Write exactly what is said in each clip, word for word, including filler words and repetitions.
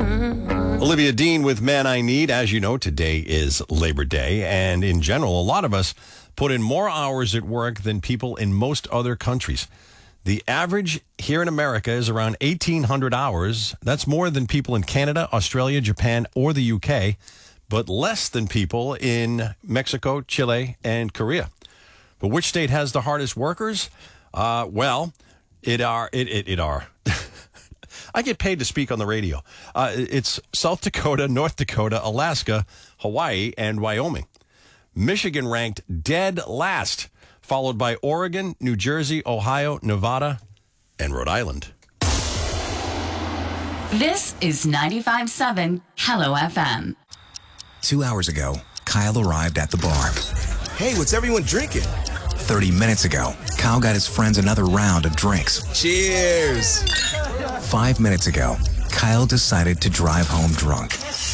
Olivia Dean with Man I Need. As you know, today is Labor Day, and in general, a lot of us put in more hours at work than people in most other countries. The average here in America is around eighteen hundred hours. That's more than people in Canada, Australia, Japan, or the U K, but less than people in Mexico, Chile, and Korea. But which state has the hardest workers? Uh, well, it are, it, it, it are. I get paid to speak on the radio. Uh, it's South Dakota, North Dakota, Alaska, Hawaii, and Wyoming. Michigan ranked dead last, followed by Oregon, New Jersey, Ohio, Nevada, and Rhode Island. This is ninety-five point seven Hello F M. Two hours ago, Kyle arrived at the bar. Hey, what's everyone drinking? thirty minutes ago, Kyle got his friends another round of drinks. Cheers! Five minutes ago, Kyle decided to drive home drunk.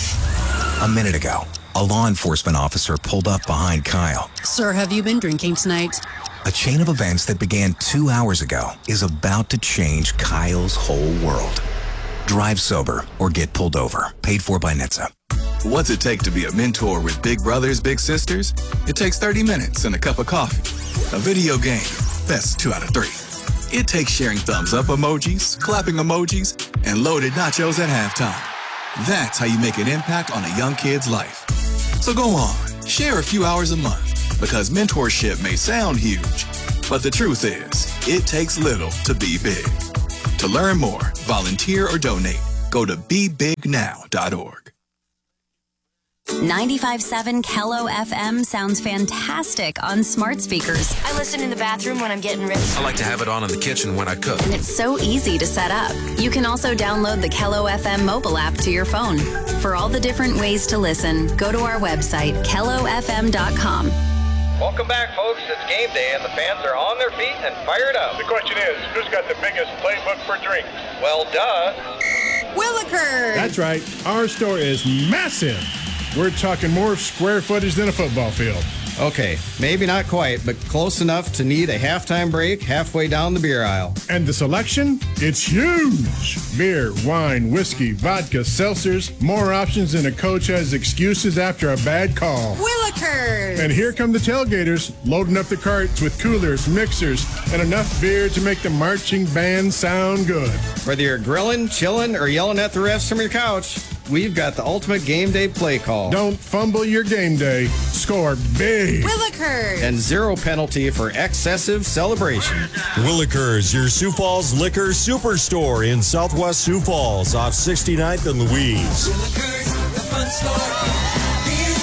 A minute ago, a law enforcement officer pulled up behind Kyle. Sir, have you been drinking tonight? A chain of events that began two hours ago is about to change Kyle's whole world. Drive sober or get pulled over. Paid for by N H T S A. What's it take to be a mentor with big brothers, big sisters? It takes thirty minutes and a cup of coffee. A video game, best two out of three. It takes sharing thumbs up emojis, clapping emojis, and loaded nachos at halftime. That's how you make an impact on a young kid's life. So go on, share a few hours a month, because mentorship may sound huge, but the truth is, it takes little to be big. To learn more, volunteer, or donate, go to be big now dot org. ninety-five point seven Kello F M sounds fantastic on smart speakers. I listen in the bathroom when I'm getting ready. I like to have it on in the kitchen when I cook. And it's so easy to set up. You can also download the Kello F M mobile app to your phone. For all the different ways to listen, go to our website, kello f m dot com. Welcome back, folks. It's game day, and the fans are on their feet and fired up. The question is, who's got the biggest playbook for drinks? Well, duh. Willikers! That's right. Our store is massive. We're talking more square footage than a football field. Okay, maybe not quite, but close enough to need a halftime break halfway down the beer aisle. And the selection? It's huge! Beer, wine, whiskey, vodka, seltzers, more options than a coach has excuses after a bad call. Willikers! And here come the tailgaters, loading up the carts with coolers, mixers, and enough beer to make the marching band sound good. Whether you're grilling, chilling, or yelling at the refs from your couch, we've got the ultimate game day play call. Don't fumble your game day. Score big. Willikers! And zero penalty for excessive celebration. Willikers, your Sioux Falls Liquor Superstore in Southwest Sioux Falls off sixty-ninth and Louise. Willikers, the fun store. Beer,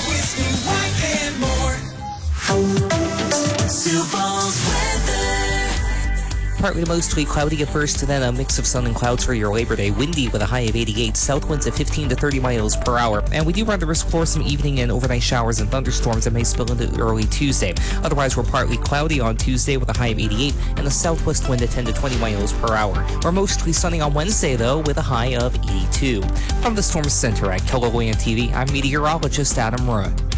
whiskey, wine, and more. Sioux Falls weather. Partly to mostly cloudy at first, and then a mix of sun and clouds for your Labor Day. Windy with a high of eighty-eight, south winds at fifteen to thirty miles per hour. And we do run the risk for some evening and overnight showers and thunderstorms that may spill into early Tuesday. Otherwise, we're partly cloudy on Tuesday with a high of eighty-eight and a southwest wind at ten to twenty miles per hour. We're mostly sunny on Wednesday, though, with a high of eighty-two. From the Storm Center at Keller Williams T V, I'm meteorologist Adam Rudd.